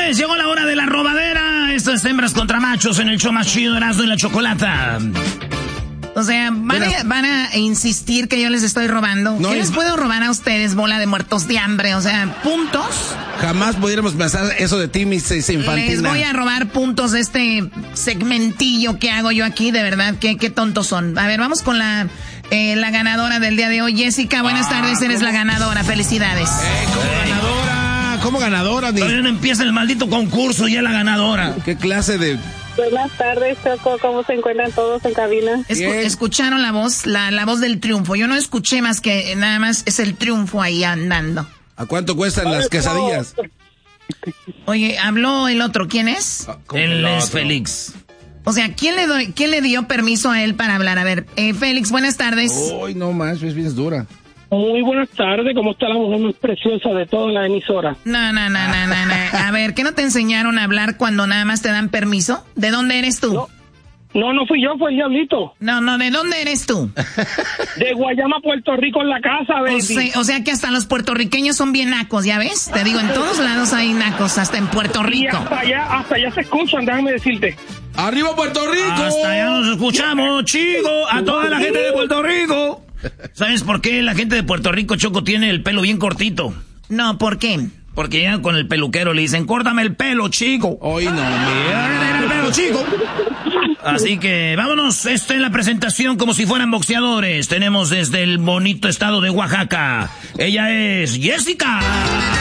señores, llegó la hora de la robadera. Esto es Hembras contra Machos en el show más chido, Erasmo y la Chocolata. O sea, van a insistir que yo les estoy robando. No, ¿qué les puedo robar a ustedes, bola de muertos de hambre? O sea, ¿puntos? Jamás pudiéramos pensar eso de ti, Miss Infantina. Les voy a robar puntos de este segmentillo que hago yo aquí, de verdad, qué tontos son. A ver, vamos con la ganadora del día de hoy. Jessica, buenas tardes, eres la ganadora, felicidades. ¿Cómo ganadora? Todavía no empieza el maldito concurso y ya la ganadora. ¿Qué clase de...? Buenas tardes, Choco. ¿Cómo se encuentran todos en cabina? Escucharon la voz, la voz del triunfo. Yo no escuché más que nada más es el triunfo ahí andando. ¿A cuánto cuestan las quesadillas? Oye, habló el otro. ¿Quién es? Él es Félix. O sea, ¿quién le dio permiso a él para hablar? A ver, Félix, buenas tardes. Uy, no más, es bien dura. Muy buenas tardes. ¿Cómo está la mujer más preciosa de toda la emisora? No. A ver, ¿qué no te enseñaron a hablar cuando nada más te dan permiso? ¿De dónde eres tú? No fui yo, fue el diablito. No, ¿de dónde eres tú? De Guayama, Puerto Rico, en la casa, baby. O sea que hasta los puertorriqueños son bien nacos, ¿ya ves? Te digo, en todos lados hay nacos, hasta en Puerto Rico. Y hasta allá se escuchan, déjame decirte. ¡Arriba Puerto Rico! Hasta allá nos escuchamos, chico, a toda la gente de Puerto Rico. ¿Sabes por qué la gente de Puerto Rico, Choco, tiene el pelo bien cortito? No, ¿por qué? Porque llegan con el peluquero, le dicen, córtame el pelo, chico. Hoy no, el pelo, chico. Así que vámonos, esto es la presentación como si fueran boxeadores. Tenemos desde el bonito estado de Oaxaca. Ella es Jessica.